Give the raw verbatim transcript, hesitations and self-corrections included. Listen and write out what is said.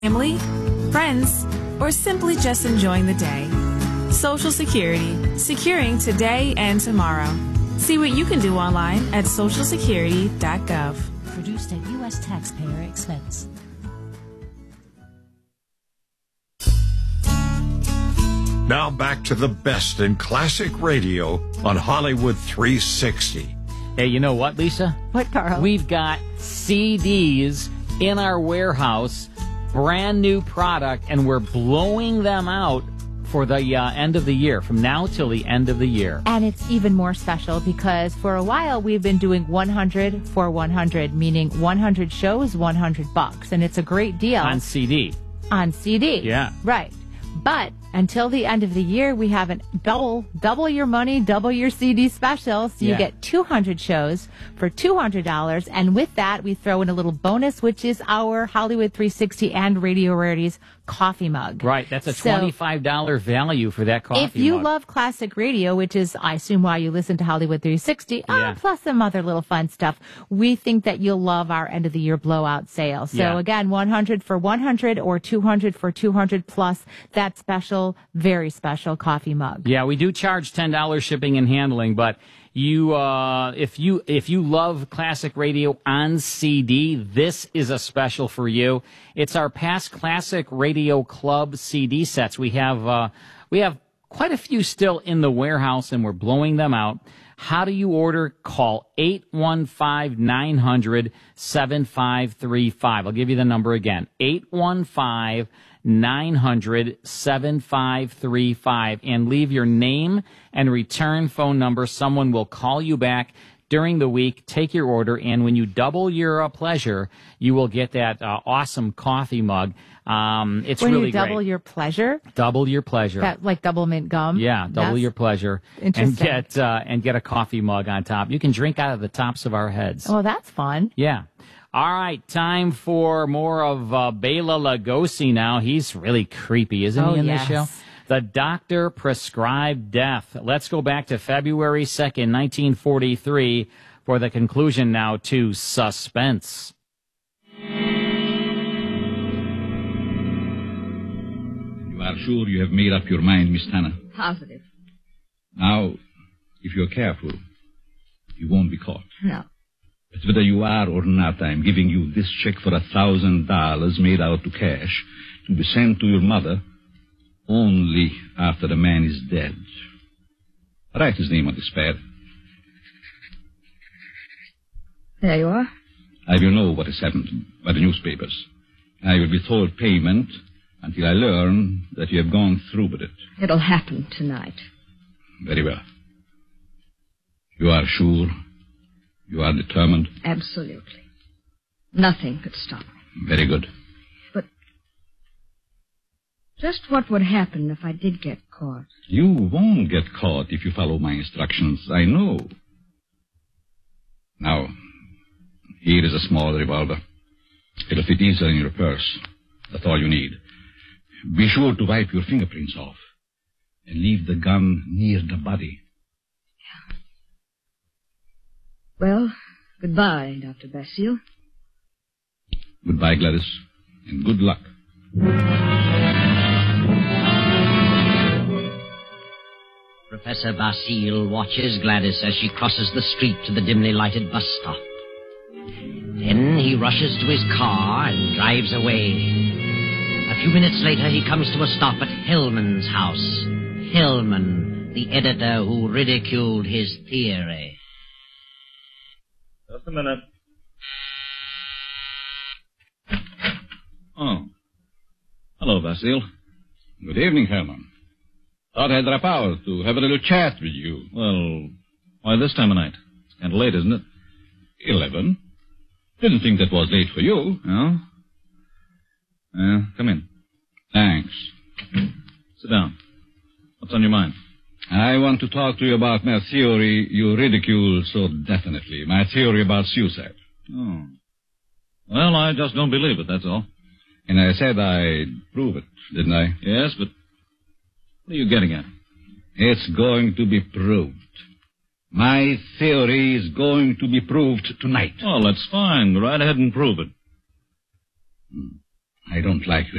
family, friends, or simply just enjoying the day. Social Security, securing today and tomorrow. See what you can do online at social security dot gov. Produced at U S taxpayer expense. Now back to the best in classic radio on Hollywood three sixty. Hey, you know what, Lisa? What, Carl? We've got C Ds in our warehouse, brand new product, and we're blowing them out for the uh, end of the year, from now till the end of the year. And it's even more special because for a while we've been doing one hundred for one hundred, meaning one hundred shows, one hundred bucks. And it's a great deal. On C D. On C D. Yeah. Right. But until the end of the year, we have an double, double your money, double your C D special. So you Yeah. get two hundred shows for two hundred dollars. And with that, we throw in a little bonus, which is our Hollywood three sixty and Radio Rarities coffee mug. Right. That's a So, twenty-five dollars value for that coffee if you mug. love classic radio, which is, I assume, why you listen to Hollywood three sixty, Yeah. uh, plus some other little fun stuff, we think that you'll love our end of the year blowout sale. So Yeah. again, one hundred for one hundred or two hundred for two hundred plus that special, very special coffee mug. Yeah, we do charge ten dollars shipping and handling, but you, uh, if you, if you love classic radio on C D, this is a special for you. It's our past classic radio club C D sets. We have, uh, we have quite a few still in the warehouse and we're blowing them out. How do you order? Call eight one five, nine hundred, seven five three five. I'll give you the number again. eight one five, nine hundred, seven five three five. And leave your name and return phone number. Someone will call you back during the week, take your order, and when you double your uh, pleasure, you will get that uh, awesome coffee mug. Um, it's when really you double great. your pleasure, Double your pleasure. that like double mint gum. Yeah, double That's your pleasure, and interesting. get uh, and get a coffee mug on top. You can drink out of the tops of our heads. Oh, that's fun. Yeah. All right, time for more of uh, Bela Lugosi now. He's really creepy, isn't Oh, he, in yes. this show? The Doctor Prescribed Death. Let's go back to February second, nineteen forty-three, for the conclusion now to Suspense. You are sure you have made up your mind, Miss Tanner? Positive. Now, if you're careful, you won't be caught. No. But whether you are or not, I'm giving you this check for a thousand dollars made out to cash to be sent to your mother only after the man is dead. Write his name on this pad. There you are. I will know what has happened by the newspapers. I will withhold payment until I learn that you have gone through with it. It'll happen tonight. Very well. You are sure? You are determined? Absolutely. Nothing could stop me. Very good. But just what would happen if I did get caught? You won't get caught if you follow my instructions. I know. Now, here is a small revolver. It'll fit easily in your purse. That's all you need. Be sure to wipe your fingerprints off and leave the gun near the body. Well, goodbye, Doctor Basile. Goodbye, Gladys, and good luck. Professor Basile watches Gladys as she crosses the street to the dimly lighted bus stop. Then he rushes to his car and drives away. A few minutes later, he comes to a stop at Hellman's house. Hellman, the editor who ridiculed his theory. Just a minute. Oh. Hello, Vasile. Good evening, Herman. Thought I'd drop out to have a little chat with you. Well, why this time of night? It's kind of late, isn't it? Eleven. Didn't think that was late for you. No? Yeah, come in. Thanks. Sit down. What's on your mind? I want to talk to you about my theory you ridicule so definitely. My theory about suicide. Oh. Well, I just don't believe it, that's all. And I said I'd prove it, didn't I? Yes, but what are you getting at? It's going to be proved. My theory is going to be proved tonight. Oh, that's fine. Go right ahead and prove it. I don't like you